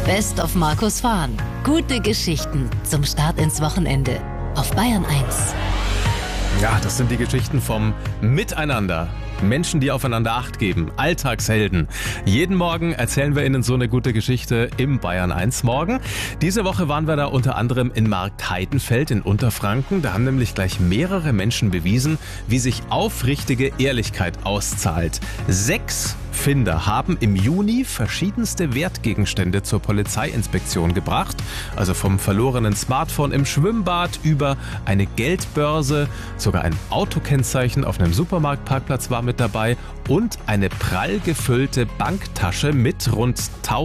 Best of Markus Fahren. Gute Geschichten zum Start ins Wochenende auf Bayern 1. Ja, das sind die Geschichten vom Miteinander. Menschen, die aufeinander Acht geben. Alltagshelden. Jeden Morgen erzählen wir Ihnen so eine gute Geschichte im Bayern 1 Morgen. Diese Woche waren wir da unter anderem in Marktheidenfeld in Unterfranken. Da haben nämlich gleich mehrere Menschen bewiesen, wie sich aufrichtige Ehrlichkeit auszahlt. 6 Finder haben im Juni verschiedenste Wertgegenstände zur Polizeiinspektion gebracht. Also vom verlorenen Smartphone im Schwimmbad über eine Geldbörse, sogar ein Autokennzeichen auf einem Supermarktparkplatz war mit dabei und eine prall gefüllte Banktasche mit rund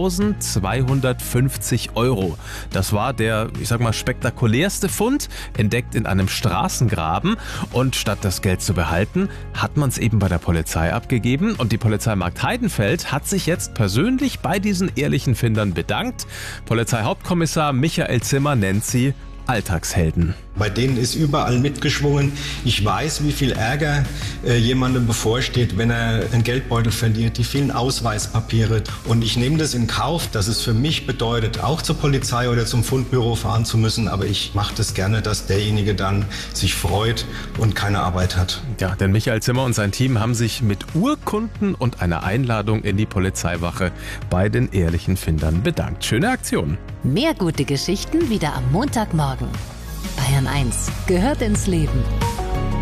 1250 €. Das war der, spektakulärste Fund, entdeckt in einem Straßengraben. Und statt das Geld zu behalten, hat man es eben bei der Polizei abgegeben. Und die Polizei Marktheidenfeld hat sich jetzt persönlich bei diesen ehrlichen Findern bedankt. Polizeihauptkommissar Michael Zimmer nennt sie Alltagshelden. Bei denen ist überall mitgeschwungen. Ich weiß, wie viel Ärger jemandem bevorsteht, wenn er einen Geldbeutel verliert, die vielen Ausweispapiere. Und ich nehme das in Kauf, dass es für mich bedeutet, auch zur Polizei oder zum Fundbüro fahren zu müssen. Aber ich mache das gerne, dass derjenige dann sich freut und keine Arbeit hat. Ja, denn Michael Zimmer und sein Team haben sich mit Urkunden und einer Einladung in die Polizeiwache bei den ehrlichen Findern bedankt. Schöne Aktion. Mehr gute Geschichten wieder am Montagmorgen. Bayern 1 gehört ins Leben.